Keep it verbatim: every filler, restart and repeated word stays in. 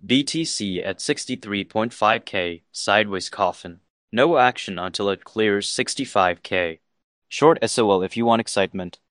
B T C at sixty-three point five K, sideways coffin. No action until it clears sixty-five K. Short S O L if you want excitement.